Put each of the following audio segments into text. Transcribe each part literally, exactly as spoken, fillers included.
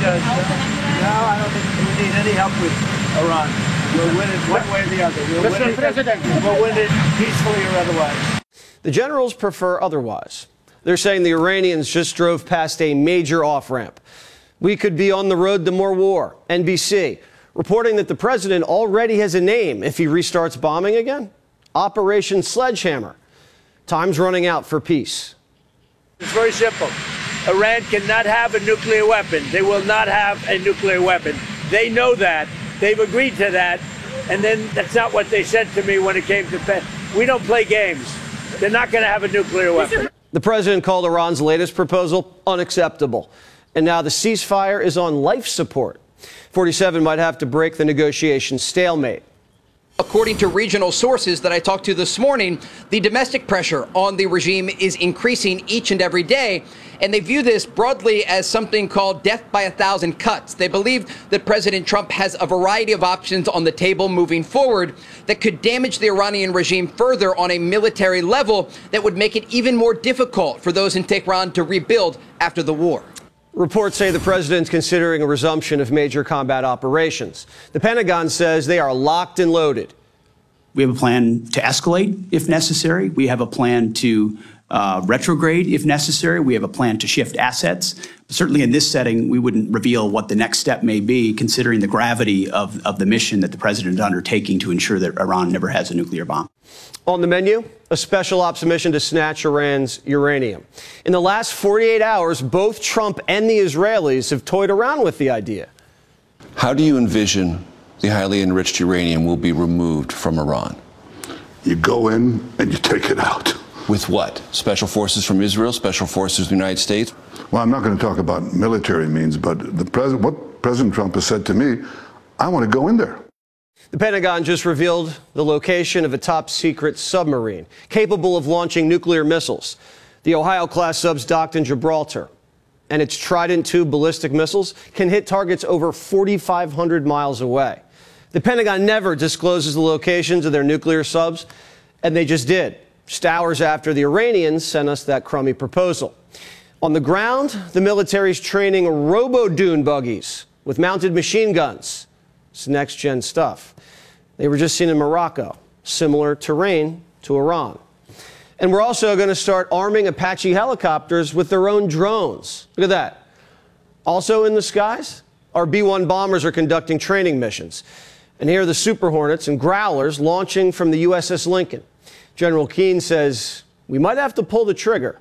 does. No, I don't think we need any help with Iran. We'll win it one way or the other. We'll win it, we'll win it peacefully or otherwise. The generals prefer otherwise. They're saying the Iranians just drove past a major off-ramp. We could be on the road to more war. N B C reporting that the president already has a name if he restarts bombing again. Operation Sledgehammer. Time's running out for peace. It's very simple. Iran cannot have a nuclear weapon. They will not have a nuclear weapon. They know that. They've agreed to that. And then that's not what they said to me when it came to pay. We don't play games. They're not going to have a nuclear weapon. The president called Iran's latest proposal unacceptable. And now the ceasefire is on life support. forty-seven might have to break the negotiation stalemate. According to regional sources that I talked to this morning, the domestic pressure on the regime is increasing each and every day, and they view this broadly as something called death by a thousand cuts. They believe that President Trump has a variety of options on the table moving forward that could damage the Iranian regime further on a military level that would make it even more difficult for those in Tehran to rebuild after the war. Reports say the president's considering a resumption of major combat operations. The Pentagon says they are locked and loaded. We have a plan to escalate if necessary. We have a plan to uh, retrograde if necessary. We have a plan to shift assets. But certainly in this setting, we wouldn't reveal what the next step may be, considering the gravity of, of the mission that the president is undertaking to ensure that Iran never has a nuclear bomb. On the menu, a special ops mission to snatch Iran's uranium. In the last forty-eight hours, both Trump and the Israelis have toyed around with the idea. How do you envision the highly enriched uranium will be removed from Iran? You go in and you take it out. With what? Special forces from Israel, special forces of the United States? Well, I'm not going to talk about military means, but the president, what President Trump has said to me, I want to go in there. The Pentagon just revealed the location of a top-secret submarine capable of launching nuclear missiles. The Ohio-class sub's docked in Gibraltar, and its Trident two ballistic missiles can hit targets over forty-five hundred miles away. The Pentagon never discloses the locations of their nuclear subs, and they just did, just hours after the Iranians sent us that crummy proposal. On the ground, the military's training robo-dune buggies with mounted machine guns. It's next-gen stuff. They were just seen in Morocco, similar terrain to Iran. And we're also going to start arming Apache helicopters with their own drones. Look at that. Also in the skies, our B one bombers are conducting training missions. And here are the Super Hornets and Growlers launching from the U S S Lincoln. General Keane says we might have to pull the trigger.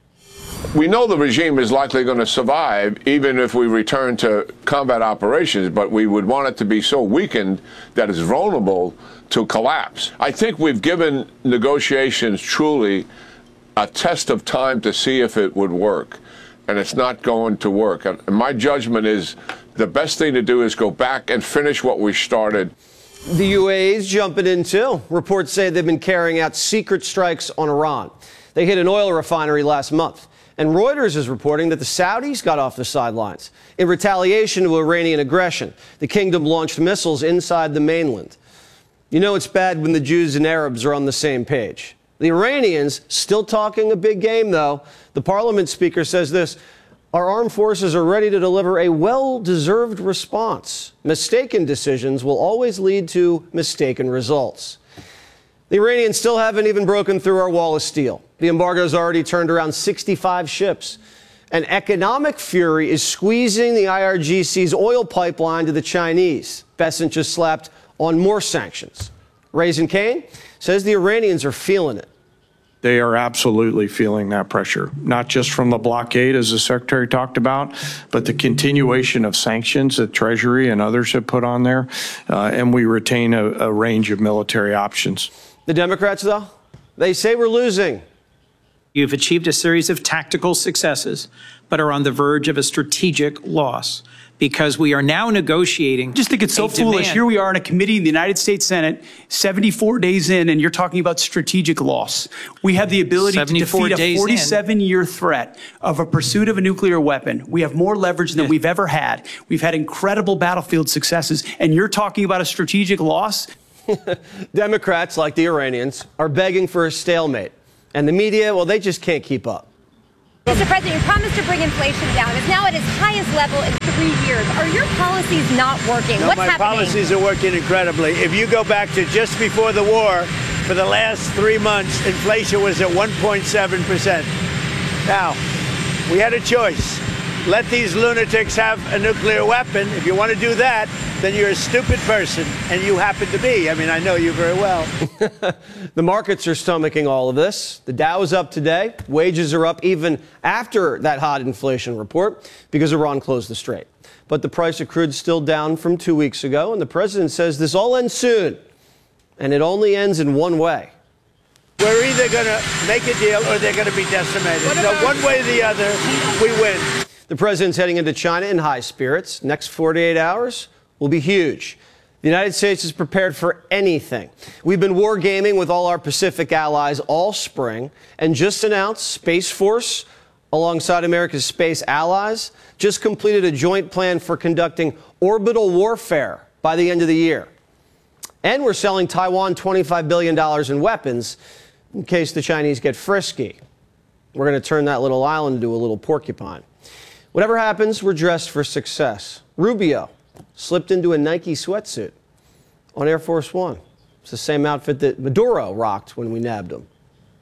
We know the regime is likely going to survive even if we return to combat operations, but we would want it to be so weakened that it's vulnerable to collapse. I think we've given negotiations truly a test of time to see if it would work, and it's not going to work. And my judgment is the best thing to do is go back and finish what we started. The U A E's jumping in too. Reports say they've been carrying out secret strikes on Iran. They hit an oil refinery last month. And Reuters is reporting that the Saudis got off the sidelines. In retaliation to Iranian aggression, the kingdom launched missiles inside the mainland. You know it's bad when the Jews and Arabs are on the same page. The Iranians still talking a big game, though. The parliament speaker says this: our armed forces are ready to deliver a well-deserved response. Mistaken decisions will always lead to mistaken results. The Iranians still haven't even broken through our wall of steel. The embargo's already turned around sixty-five ships. And economic fury is squeezing the I R G C's oil pipeline to the Chinese. Bessent just slapped on more sanctions. Raising Cane says the Iranians are feeling it. They are absolutely feeling that pressure, not just from the blockade, as the Secretary talked about, but the continuation of sanctions that Treasury and others have put on there, uh, and we retain a, a range of military options. The Democrats, though, they say we're losing. You've achieved a series of tactical successes, but are on the verge of a strategic loss, because we are now negotiating. I just think it's so foolish. Demand. Here we are in a committee in the United States Senate, seventy-four days in, and you're talking about strategic loss. We have the ability to defeat a forty-seven-year threat of a pursuit of a nuclear weapon. We have more leverage than we've ever had. We've had incredible battlefield successes, and you're talking about a strategic loss? Democrats, like the Iranians, are begging for a stalemate. And the media, well, they just can't keep up. Mister President, your promise to bring inflation down is now at its highest level in three years. Are your policies not working? No, What's my happening? policies are working incredibly. If you go back to just before the war, for the last three months, inflation was at one point seven percent. Now, we had a choice. Let these lunatics have a nuclear weapon. If you want to do that, then you're a stupid person, and you happen to be. I mean, I know you very well. The markets are stomaching all of this. The Dow is up today. Wages are up even after that hot inflation report because Iran closed the strait. But the price of crude is still down from two weeks ago, and the president says this all ends soon, and it only ends in one way. We're either going to make a deal or they're going to be decimated. So one way or the other, we win. The president's heading into China in high spirits. Next forty-eight hours will be huge. The United States is prepared for anything. We've been wargaming with all our Pacific allies all spring and just announced Space Force, alongside America's space allies, just completed a joint plan for conducting orbital warfare by the end of the year. And we're selling Taiwan twenty-five billion dollars in weapons in case the Chinese get frisky. We're going to turn that little island into a little porcupine. Whatever happens, we're dressed for success. Rubio slipped into a Nike sweatsuit on Air Force One. It's the same outfit that Maduro rocked when we nabbed him.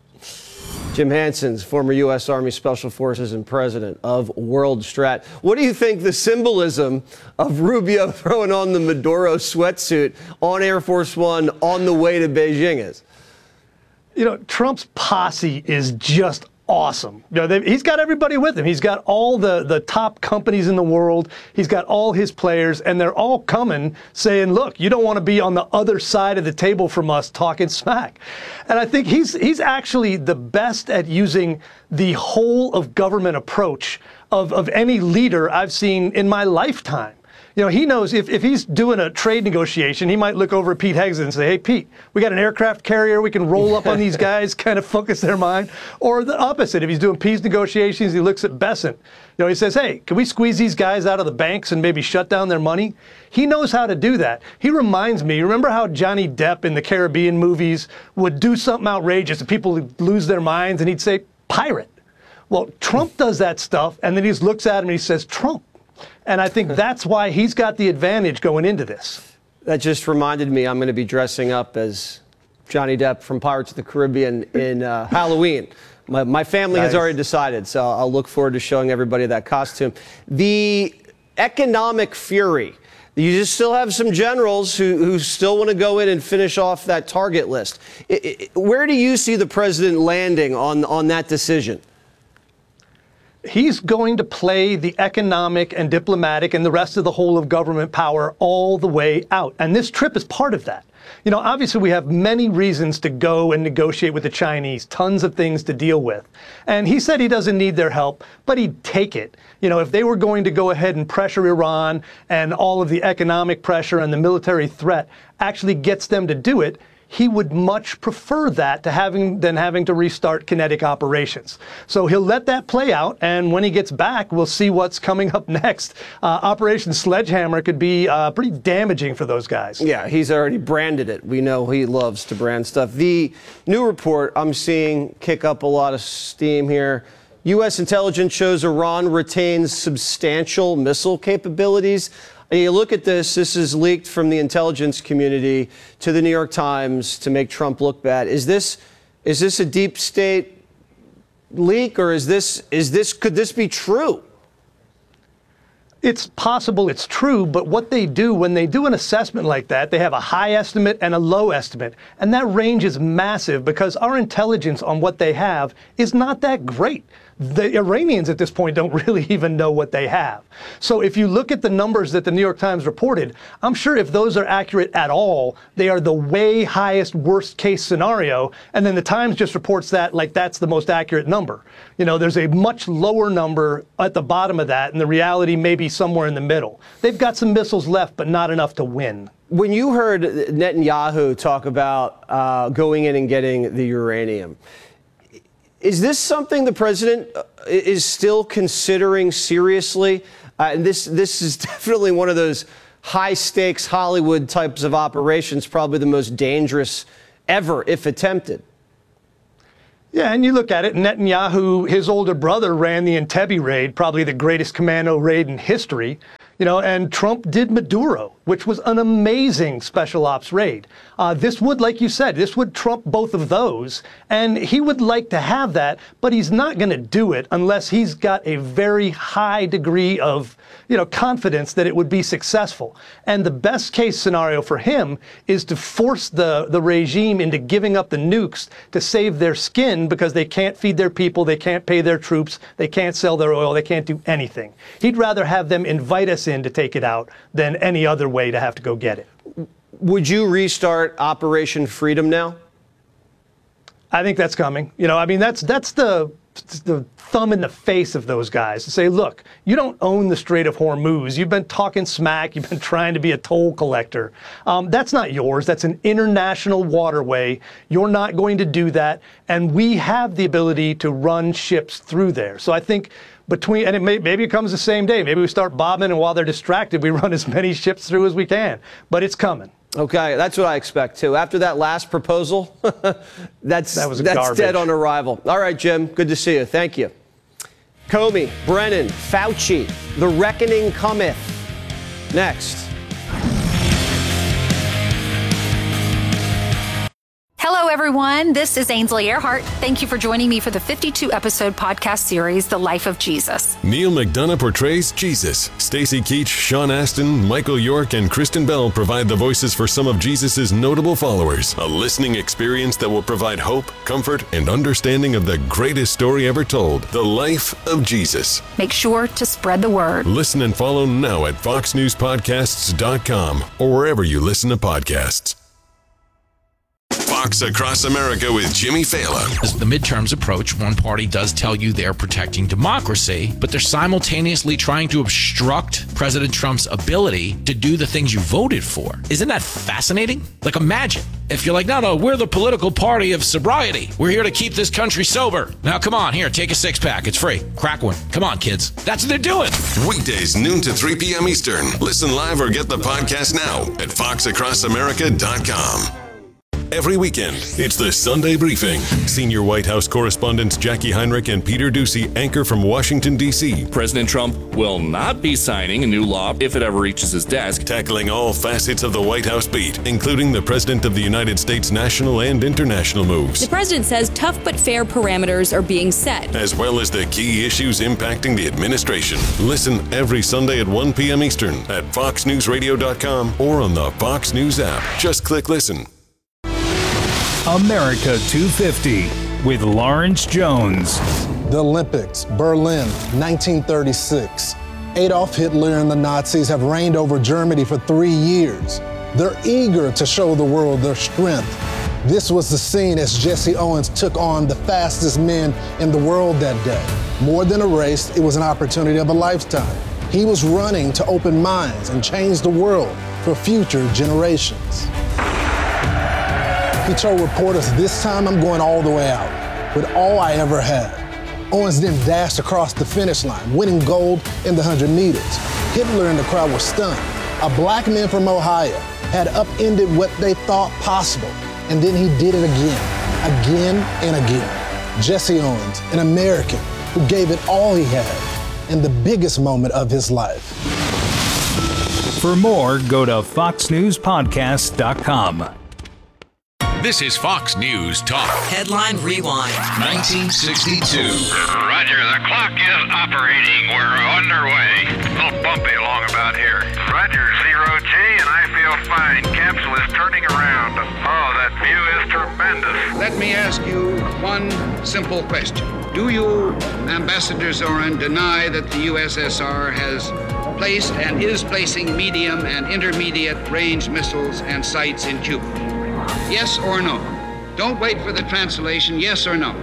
Jim Hansen's former U S Army Special Forces and president of World Strat. What do you think the symbolism of Rubio throwing on the Maduro sweatsuit on Air Force One on the way to Beijing is? You know, Trump's posse is just awesome. You know, he's got everybody with him. He's got all the, the top companies in the world. He's got all his players, and they're all coming saying, look, you don't want to be on the other side of the table from us talking smack. And I think he's, he's actually the best at using the whole of government approach of, of any leader I've seen in my lifetime. You know, he knows if, if he's doing a trade negotiation, he might look over at Pete Hegseth and say, hey, Pete, we got an aircraft carrier. We can roll up on these guys, kind of focus their mind. Or the opposite. If he's doing peace negotiations, he looks at Bessent. You know, he says, hey, can we squeeze these guys out of the banks and maybe shut down their money? He knows how to do that. He reminds me, remember how Johnny Depp in the Caribbean movies would do something outrageous and people would lose their minds and he'd say, pirate. Well, Trump does that stuff and then he just looks at him and he says, Trump. And I think that's why he's got the advantage going into this. That just reminded me I'm going to be dressing up as Johnny Depp from Pirates of the Caribbean in uh, Halloween. My, my family nice. has already decided, so I'll look forward to showing everybody that costume. The economic fury. You just still have some generals who, who still want to go in and finish off that target list. It, it, where do you see the president landing on, on that decision? He's going to play the economic and diplomatic and the rest of the whole of government power all the way out. And this trip is part of that. You know, obviously we have many reasons to go and negotiate with the Chinese, tons of things to deal with. And he said he doesn't need their help, but he'd take it. You know, if they were going to go ahead and pressure Iran and all of the economic pressure and the military threat actually gets them to do it, he would much prefer that to having than having to restart kinetic operations. So he'll let that play out, and when he gets back, we'll see what's coming up next. Uh, Operation Sledgehammer could be uh, pretty damaging for those guys. Yeah, he's already branded it. We know he loves to brand stuff. The new report I'm seeing kick up a lot of steam here. U S intelligence shows Iran retains substantial missile capabilities. And you look at this, this is leaked from the intelligence community to the New York Times to make Trump look bad. Is this, is this a deep state leak, or is this, is this, could this be true? It's possible it's true, but what they do when they do an assessment like that, they have a high estimate and a low estimate. And that range is massive because our intelligence on what they have is not that great. The Iranians at this point don't really even know what they have. So if you look at the numbers that the New York Times reported, I'm sure if those are accurate at all, they are the way highest worst case scenario. And then the Times just reports that like that's the most accurate number. You know, there's a much lower number at the bottom of that, and the reality may be somewhere in the middle. They've got some missiles left, but not enough to win. When you heard Netanyahu talk about uh, going in and getting the uranium, is this something the president is still considering seriously? Uh, and this this is definitely one of those high-stakes Hollywood types of operations, probably the most dangerous ever, if attempted. Yeah, and you look at it, Netanyahu, his older brother ran the Entebbe raid, probably the greatest commando raid in history. You know, and Trump did Maduro, which was an amazing special ops raid. Uh, this would, like you said, this would trump both of those, and he would like to have that, but he's not going to do it unless he's got a very high degree of, you know, confidence that it would be successful. And the best case scenario for him is to force the, the regime into giving up the nukes to save their skin, because they can't feed their people, they can't pay their troops, they can't sell their oil, they can't do anything. He'd rather have them invite us in to take it out than any other way to have to go get it. Would you restart Operation Freedom now? I think that's coming. You know, I mean, that's that's the the thumb in the face of those guys to say, look, you don't own the Strait of Hormuz. You've been talking smack. You've been trying to be a toll collector. Um, that's not yours. That's an international waterway. You're not going to do that. And we have the ability to run ships through there. So I think between, and it may, maybe it comes the same day. Maybe we start bobbing, and while they're distracted, we run as many ships through as we can. But it's coming. Okay, that's what I expect, too. After that last proposal, that's, that was that's garbage. Dead on arrival. All right, Jim, good to see you. Thank you. Comey, Brennan, Fauci, the reckoning cometh. Next. Hello, everyone. This is Ainsley Earhart. Thank you for joining me for the fifty-two episode podcast series, The Life of Jesus. Neil McDonough portrays Jesus. Stacey Keach, Sean Astin, Michael York, and Kristen Bell provide the voices for some of Jesus' notable followers. A listening experience that will provide hope, comfort, and understanding of the greatest story ever told, The Life of Jesus. Make sure to spread the word. Listen and follow now at fox news podcasts dot com or wherever you listen to podcasts. Fox Across America with Jimmy Fallon. As the midterms approach, one party does tell you they're protecting democracy, but they're simultaneously trying to obstruct President Trump's ability to do the things you voted for. Isn't that fascinating? Like, imagine if you're like, no, no, we're the political party of sobriety. We're here to keep this country sober. Now, come on, here, take a six pack. It's free. Crack one. Come on, kids. That's what they're doing. Weekdays, noon to three p.m. Eastern. Listen live or get the podcast now at fox across america dot com. Every weekend, it's the Sunday Briefing. Senior White House correspondents Jackie Heinrich and Peter Doocy anchor from Washington, D C President Trump will not be signing a new law if it ever reaches his desk. Tackling all facets of the White House beat, including the President of the United States' national and international moves. The president says tough but fair parameters are being set, as well as the key issues impacting the administration. Listen every Sunday at one p.m. Eastern at fox news radio dot com or on the Fox News app. Just click listen. America two fifty with Lawrence Jones. The Olympics, Berlin, nineteen thirty-six. Adolf Hitler and the Nazis have reigned over Germany for three years. They're eager to show the world their strength. This was the scene as Jesse Owens took on the fastest men in the world that day. More than a race, it was an opportunity of a lifetime. He was running to open minds and change the world for future generations. He told reporters, this time I'm going all the way out with all I ever had. Owens then dashed across the finish line, winning gold in the one hundred meters. Hitler and the crowd were stunned. A black man from Ohio had upended what they thought possible, and then he did it again, again and again. Jesse Owens, an American who gave it all he had in the biggest moment of his life. For more, go to fox news podcast dot com. This is Fox News Talk. Headline Rewind. nineteen sixty-two. Roger, the clock is operating. We're underway. A little bumpy along about here. Roger, zero G, and I feel fine. Capsule is turning around. Oh, that view is tremendous. Let me ask you one simple question. Do you, Ambassador Zorin, deny that the U S S R has placed and is placing medium and intermediate range missiles and sites in Cuba? Yes or no? Don't wait for the translation. Yes or no?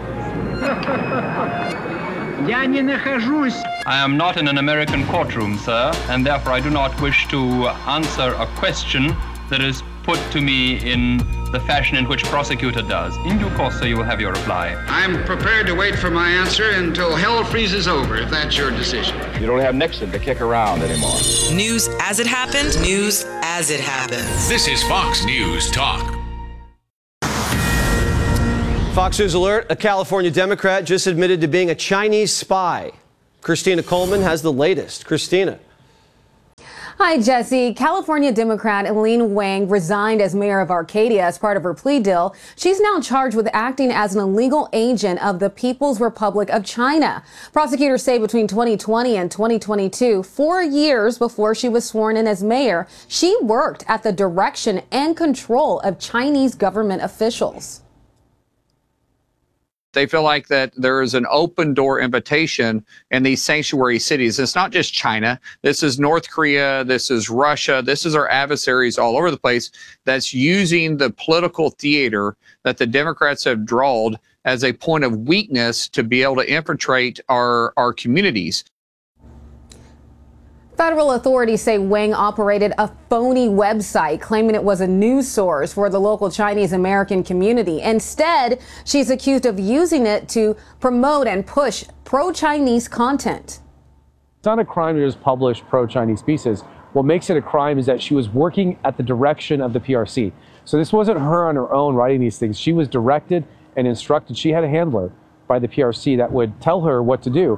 I am not in an American courtroom, sir, and therefore I do not wish to answer a question that is put to me in the fashion in which prosecutor does. In due course, sir, you will have your reply. I'm prepared to wait for my answer until hell freezes over, if that's your decision. You don't have Nixon to kick around anymore. News as it happened, news as it happens. This is Fox News Talk. Fox News alert, a California Democrat just admitted to being a Chinese spy. Christina Coleman has the latest. Christina. Hi, Jesse. California Democrat Eileen Wang resigned as mayor of Arcadia as part of her plea deal. She's now charged with acting as an illegal agent of the People's Republic of China. Prosecutors say between twenty twenty and twenty twenty-two, four years before she was sworn in as mayor, she worked at the direction and control of Chinese government officials. They feel like that there is an open door invitation in these sanctuary cities. It's not just China. This is North Korea. This is Russia. This is our adversaries all over the place that's using the political theater that the Democrats have drawn as a point of weakness to be able to infiltrate our, our communities. Federal authorities say Wang operated a phony website claiming it was a news source for the local Chinese American community. Instead, she's accused of using it to promote and push pro-Chinese content. It's not a crime to just publish pro-Chinese pieces. What makes it a crime is that she was working at the direction of the P R C. So this wasn't her on her own writing these things. She was directed and instructed. She had a handler by the P R C that would tell her what to do.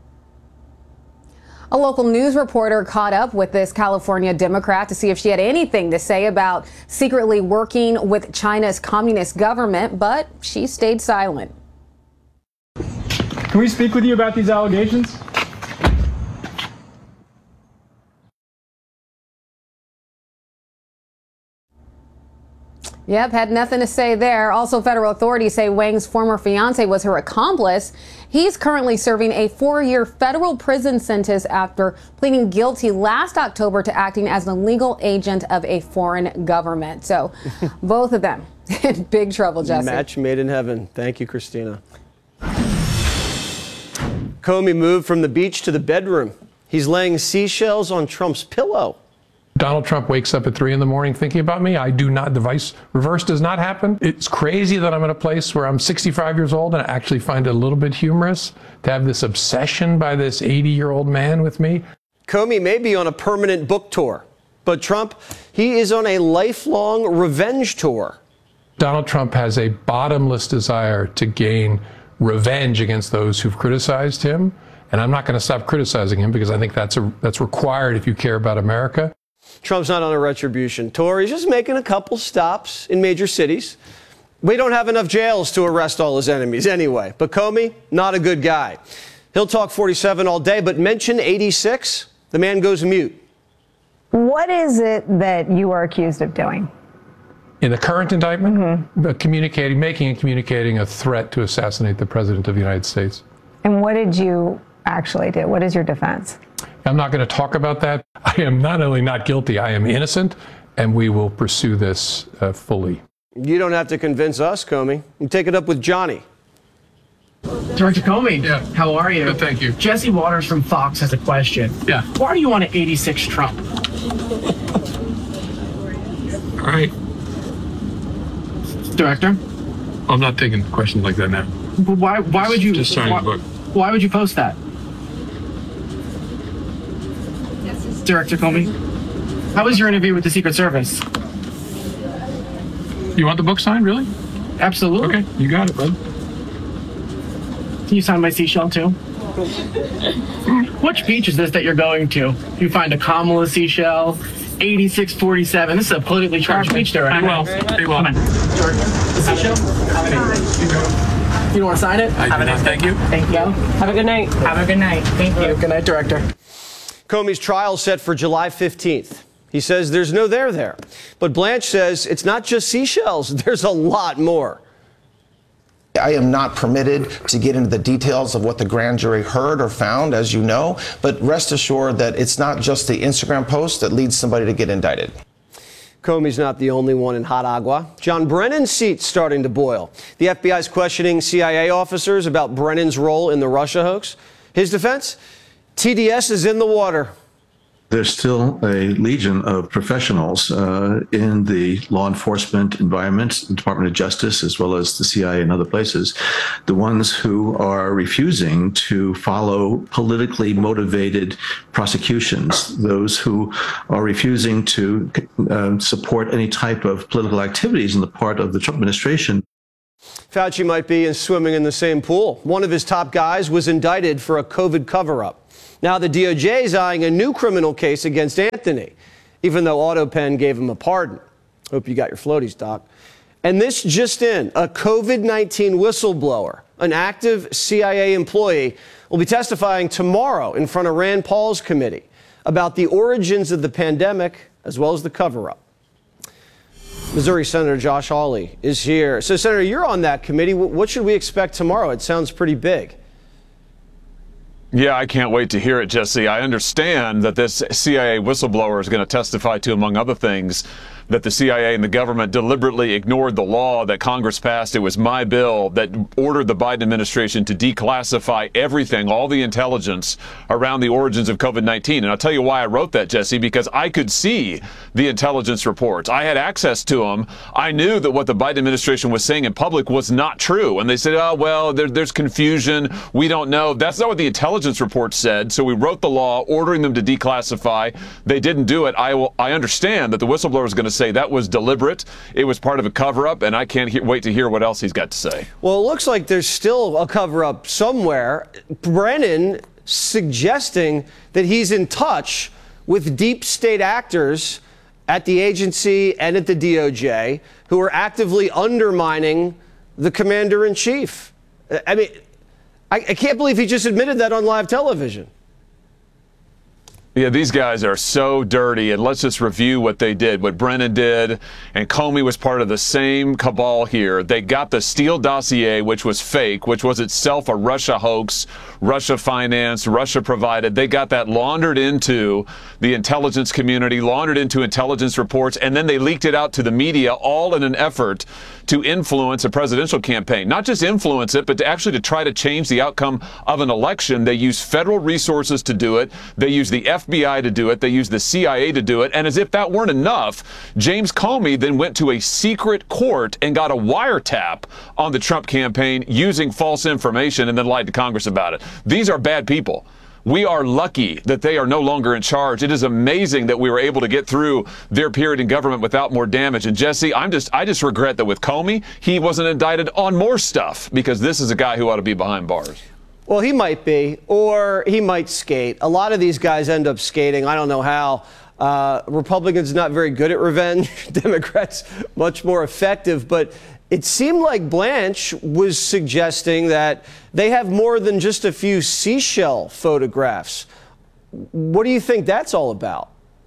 A local news reporter caught up with this California Democrat to see if she had anything to say about secretly working with China's communist government, but she stayed silent. Can we speak with you about these allegations? Yep, had nothing to say there. Also, federal authorities say Wang's former fiance was her accomplice. He's currently serving a four-year federal prison sentence after pleading guilty last October to acting as an illegal agent of a foreign government. So both of them in big trouble, Jesse. Match made in heaven. Thank you, Christina. Comey moved from the beach to the bedroom. He's laying seashells on Trump's pillow. Donald Trump wakes up at three in the morning thinking about me. I do not, the vice reverse does not happen. It's crazy that I'm in a place where I'm sixty-five years old and I actually find it a little bit humorous to have this obsession by this eighty year old man with me. Comey may be on a permanent book tour, but Trump, he is on a lifelong revenge tour. Donald Trump has a bottomless desire to gain revenge against those who've criticized him. And I'm not going to stop criticizing him because I think that's a, that's required if you care about America. Trump's not on a retribution tour. He's just making a couple stops in major cities. We don't have enough jails to arrest all his enemies anyway. But Comey, not a good guy. He'll talk forty-seven all day, but mention eighty-six, the man goes mute. What is it that you are accused of doing? In the current indictment, mm-hmm. communicating, making and communicating a threat to assassinate the President of the United States. And what did you actually do? What is your defense? I'm not going to talk about that. I am not only not guilty, I am innocent, and we will pursue this uh, fully. You don't have to convince us, Comey. You take it up with Johnny. Director Comey, yeah. How are you? Good, thank you. Jesse Waters from Fox has a question. Yeah. Why are you on an eighty-six Trump? All right. Director? I'm not taking questions like that now. But why? Why would you? Just signing why, the book. Why would you post that? Director Comey, how was your interview with the Secret Service? You want the book signed, really? Absolutely. Okay, you got it, bud. Can you sign my seashell too? Which beach is this that you're going to? You find a Kamala seashell, eighty-six forty-seven. This is a politically charged beach, Director. Be well. Be well. Come on. The seashell? You don't want to sign it? I do not. Thank you. Thank you. Have a good night. Have a good night. Thank you. Good night, Director. Comey's trial set for July fifteenth. He says there's no there there. But Blanche says it's not just seashells. There's a lot more. I am not permitted to get into the details of what the grand jury heard or found, as you know, but rest assured that it's not just the Instagram post that leads somebody to get indicted. Comey's not the only one in hot agua. John Brennan's seat's starting to boil. The F B I is questioning C I A officers about Brennan's role in the Russia hoax. His defense? T D S is in the water. There's still a legion of professionals uh, in the law enforcement environment, the Department of Justice, as well as the C I A and other places, the ones who are refusing to follow politically motivated prosecutions, those who are refusing to uh, support any type of political activities on the part of the Trump administration. Fauci might be in swimming in the same pool. One of his top guys was indicted for a COVID cover-up. Now the D O J is eyeing a new criminal case against Anthony, even though AutoPen gave him a pardon. Hope you got your floaties, Doc. And this just in, a COVID nineteen whistleblower, an active C I A employee, will be testifying tomorrow in front of Rand Paul's committee about the origins of the pandemic as well as the cover-up. Missouri Senator Josh Hawley is here. So, Senator, you're on that committee. What should we expect tomorrow? It sounds pretty big. Yeah, I can't wait to hear it, Jesse. I understand that this C I A whistleblower is going to testify to, among other things, that the C I A and the government deliberately ignored the law that Congress passed. It was my bill that ordered the Biden administration to declassify everything, all the intelligence around the origins of COVID nineteen. And I'll tell you why I wrote that, Jesse, because I could see the intelligence reports. I had access to them. I knew that what the Biden administration was saying in public was not true. And they said, oh, well, there, there's confusion. We don't know. That's not what the intelligence report said. So we wrote the law ordering them to declassify. They didn't do it. I will, I understand that the whistleblower is going to say that was deliberate. It was part of a cover-up, and I can't he- wait to hear what else he's got to say. Well, it looks like there's still a cover-up somewhere. Brennan suggesting that he's in touch with deep state actors at the agency and at the D O J who are actively undermining the commander-in-chief. I mean, I, I can't believe he just admitted that on live television. Yeah, these guys are so dirty, and let's just review what they did, what Brennan did, and Comey was part of the same cabal here. They got the Steele dossier, which was fake, which was itself a Russia hoax, Russia financed, Russia provided. They got that laundered into the intelligence community, laundered into intelligence reports, and then they leaked it out to the media, all in an effort to influence a presidential campaign. Not just influence it, but to actually to try to change the outcome of an election. They use federal resources to do it. They use the F B I to do it. They use the C I A to do it. And as if that weren't enough, James Comey then went to a secret court and got a wiretap on the Trump campaign using false information and then lied to Congress about it. These are bad people. We are lucky that they are no longer in charge. It is amazing that we were able to get through their period in government without more damage. And Jesse, I'm just, I just regret that with Comey, he wasn't indicted on more stuff, because this is a guy who ought to be behind bars. Well, he might be, or he might skate. A lot of these guys end up skating. I don't know how. Uh, Republicans not very good at revenge. Democrats much more effective. But it seemed like Blanche was suggesting that they have more than just a few seashell photographs. What do you think that's all about?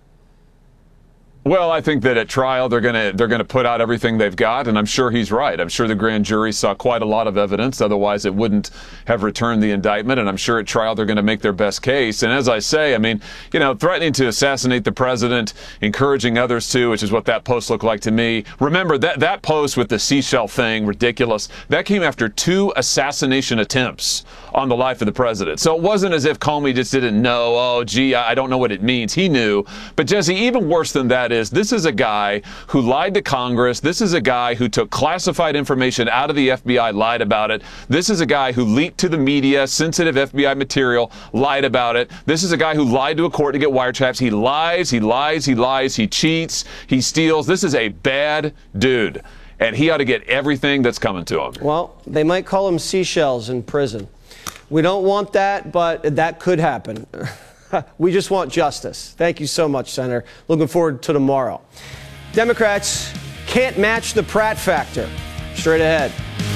Well, I think that at trial they're going to they're going to put out everything they've got, and I'm sure he's right. I'm sure the grand jury saw quite a lot of evidence, otherwise it wouldn't have returned the indictment, and I'm sure at trial they're going to make their best case. And as I say, I mean, you know, threatening to assassinate the president, encouraging others to, which is what that post looked like to me. Remember, that, that post with the seashell thing, ridiculous, that came after two assassination attempts on the life of the president. So it wasn't as if Comey just didn't know, oh, gee, I don't know what it means. He knew. But Jesse, even worse than that is this is a guy who lied to Congress. This is a guy who took classified information out of the F B I, lied about it. This is a guy who leaked to the media sensitive F B I material, lied about it. This is a guy who lied to a court to get wiretaps. He lies, he lies, he lies, he cheats, he steals. This is a bad dude, and he ought to get everything that's coming to him. Well, they might call him seashells in prison. We don't want that, but that could happen. We just want justice. Thank you so much, Senator. Looking forward to tomorrow. Democrats can't match the Pratt factor. Straight ahead.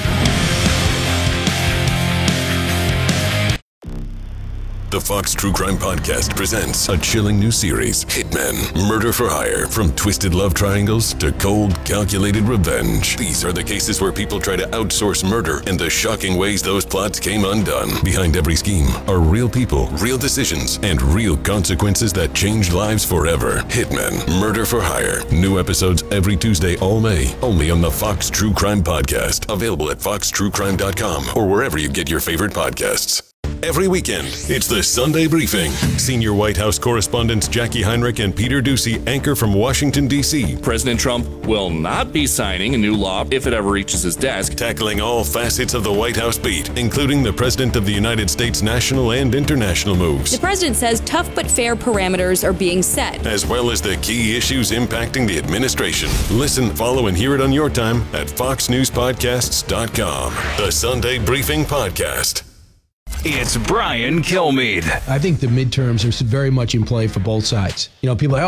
The Fox True Crime Podcast presents a chilling new series, Hitmen, Murder for Hire. From twisted love triangles to cold, calculated revenge. These are the cases where people try to outsource murder and the shocking ways those plots came undone. Behind every scheme are real people, real decisions, and real consequences that change lives forever. Hitmen, Murder for Hire. New episodes every Tuesday all May, only on the Fox True Crime Podcast. Available at fox true crime dot com or wherever you get your favorite podcasts. Every weekend, it's the Sunday Briefing. Senior White House correspondents Jackie Heinrich and Peter Doocy anchor from Washington, D C President Trump will not be signing a new law if it ever reaches his desk. Tackling all facets of the White House beat, including the President of the United States' national and international moves. The president says tough but fair parameters are being set, as well as the key issues impacting the administration. Listen, follow, and hear it on your time at fox news podcasts dot com. The Sunday Briefing Podcast. It's Brian Kilmeade. I think the midterms are very much in play for both sides. You know, people are,